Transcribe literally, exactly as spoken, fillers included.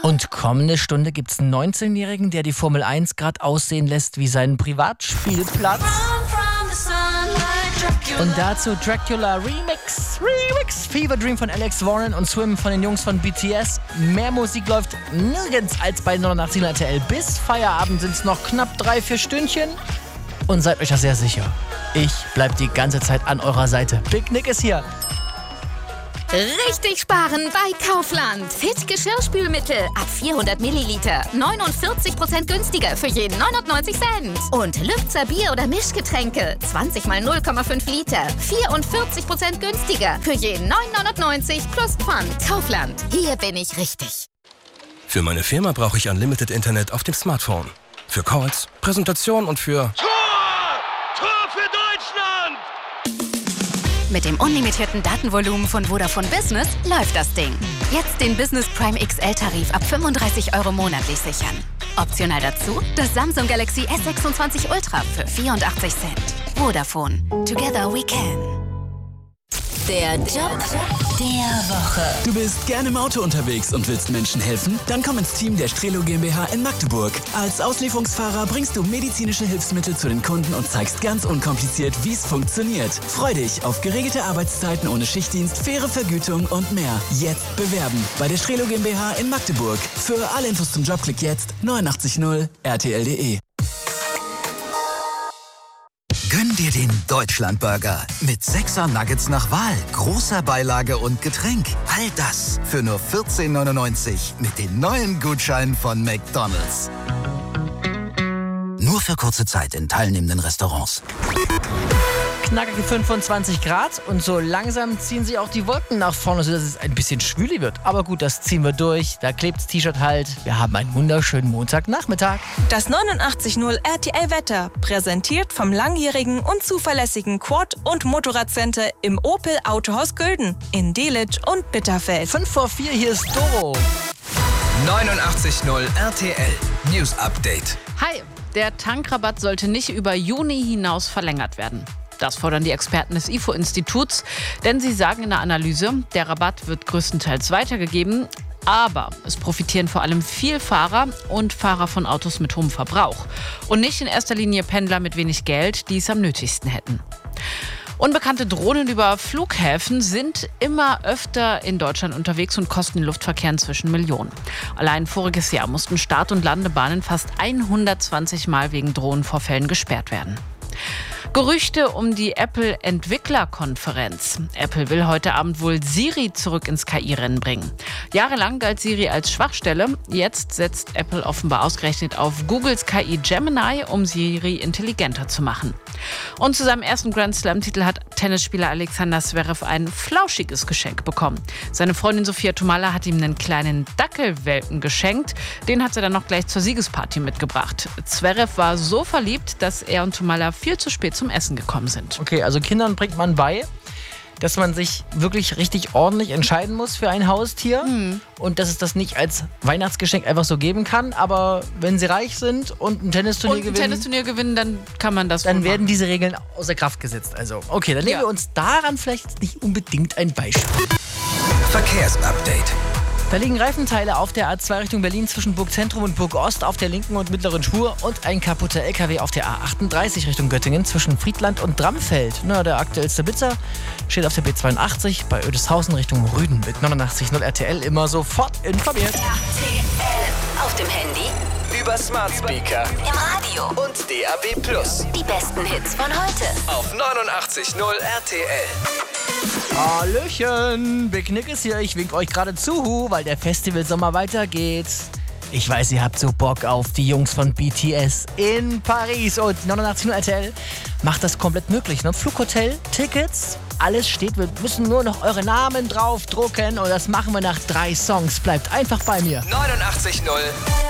Und kommende Stunde gibt's einen neunzehnjährigen, der die Formel eins gerade aussehen lässt wie seinen Privatspielplatz. Und dazu Dracula Remix. Remix. Fever Dream von Alex Warren und Swim von den Jungs von B T S. Mehr Musik läuft nirgends als bei neunundachtzig R T L. Bis Feierabend sind's noch knapp drei, vier Stündchen. Und seid euch das sehr sicher. Ich bleib die ganze Zeit an eurer Seite. Big Nick ist hier. Richtig sparen bei Kaufland. Fit Geschirrspülmittel ab vierhundert Milliliter. neunundvierzig Prozent günstiger für jeden neunundneunzig Cent. Und Lübzer Bier- oder Mischgetränke. zwanzig mal null Komma fünf Liter. vierundvierzig Prozent günstiger für jeden neun neunundneunzig plus Pfand. Kaufland. Hier bin ich richtig. Für meine Firma brauche ich Unlimited Internet auf dem Smartphone. Für Calls, Präsentation und für... Tor! Tor für Deutschland! Mit dem unlimitierten Datenvolumen von Vodafone Business läuft das Ding. Jetzt den Business Prime X L-Tarif ab fünfunddreißig Euro monatlich sichern. Optional dazu das Samsung Galaxy S sechsundzwanzig Ultra für vierundachtzig Cent. Vodafone. Together we can. Der Job der Woche. Du bist gerne im Auto unterwegs und willst Menschen helfen? Dann komm ins Team der Strelo GmbH in Magdeburg. Als Auslieferungsfahrer bringst du medizinische Hilfsmittel zu den Kunden und zeigst ganz unkompliziert, wie es funktioniert. Freu dich auf geregelte Arbeitszeiten ohne Schichtdienst, faire Vergütung und mehr. Jetzt bewerben bei der Strelo GmbH in Magdeburg. Für alle Infos zum Job klick jetzt neunundachtzig null R T L punkt de. Gönn dir den Deutschlandburger mit sechser Nuggets nach Wahl, großer Beilage und Getränk. All das für nur vierzehn neunundneunzig mit den neuen Gutscheinen von McDonald's. Nur für kurze Zeit in teilnehmenden Restaurants. Knackige fünfundzwanzig Grad und so langsam ziehen sich auch die Wolken nach vorne, sodass es ein bisschen schwüli wird. Aber gut, das ziehen wir durch. Da klebt das T-Shirt halt. Wir haben einen wunderschönen Montagnachmittag. Das neunundachtzig null R T L-Wetter, präsentiert vom langjährigen und zuverlässigen Quad- und Motorradcenter im Opel Autohaus Gülden in Delitzsch und Bitterfeld. fünf vor vier, hier ist Doro. neunundachtzig null R T L News Update. Hi, der Tankrabatt sollte nicht über Juni hinaus verlängert werden. Das fordern die Experten des I F O-Instituts, denn sie sagen in der Analyse, der Rabatt wird größtenteils weitergegeben, aber es profitieren vor allem Vielfahrer und Fahrer von Autos mit hohem Verbrauch und nicht in erster Linie Pendler mit wenig Geld, die es am nötigsten hätten. Unbekannte Drohnen über Flughäfen sind immer öfter in Deutschland unterwegs und kosten den Luftverkehr inzwischen Millionen. Allein voriges Jahr mussten Start- und Landebahnen fast hundertzwanzig Mal wegen Drohnenvorfällen gesperrt werden. Gerüchte um die Apple-Entwicklerkonferenz. Apple will heute Abend wohl Siri zurück ins K I-Rennen bringen. Jahrelang galt Siri als Schwachstelle. Jetzt setzt Apple offenbar ausgerechnet auf Googles K I Gemini, um Siri intelligenter zu machen. Und zu seinem ersten Grand Slam-Titel hat Tennisspieler Alexander Zverev ein flauschiges Geschenk bekommen. Seine Freundin Sophia Tomalla hat ihm einen kleinen Dackelwelpen geschenkt. Den hat sie dann noch gleich zur Siegesparty mitgebracht. Zverev war so verliebt, dass er und Tomalla viel zu spät zum Essen gekommen sind. Okay, also Kindern bringt man bei, dass man sich wirklich richtig ordentlich entscheiden muss für ein Haustier mhm. und dass es das nicht als Weihnachtsgeschenk einfach so geben kann. Aber wenn sie reich sind und ein Tennisturnier und ein gewinnen, Tennisturnier gewinnen, dann kann man das dann wohl werden machen. diese Regeln außer Kraft gesetzt. Also okay, dann nehmen Ja. wir uns daran vielleicht nicht unbedingt ein Beispiel. Verkehrsupdate. Da liegen Reifenteile auf der A zwei Richtung Berlin zwischen Burgzentrum und Burgost auf der linken und mittleren Spur und ein kaputter L K W auf der A achtunddreißig Richtung Göttingen zwischen Friedland und Dramfeld. Na, der aktuellste Blitzer steht auf der B zweiundachtzig bei Oedeshausen Richtung Rüden mit neunundachtzig null R T L immer sofort informiert. R T L auf dem Handy, Über Smart Speaker im Radio und D A B plus. die besten Hits von heute. Auf neunundachtzig null R T L. Hallöchen, Big Nick ist hier. Ich wink euch gerade zu, weil der Festivalsommer weitergeht. Ich weiß, ihr habt so Bock auf die Jungs von B T S in Paris. Und neunundachtzig null R T L macht das komplett möglich. Ne? Flughotel, Tickets, alles steht. Wir müssen nur noch eure Namen draufdrucken. Und das machen wir nach drei Songs. Bleibt einfach bei mir. neunundachtzig null